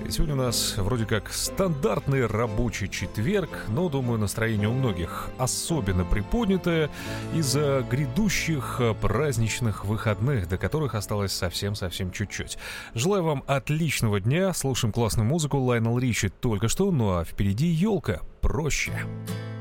Сегодня у нас вроде как стандартный рабочий четверг, но, думаю, настроение у многих особенно приподнятое из-за грядущих праздничных выходных, до которых осталось совсем-совсем чуть-чуть. Желаю вам отличного дня, слушаем классную музыку, Лайонел Ричи только что, ну а впереди елка, проще.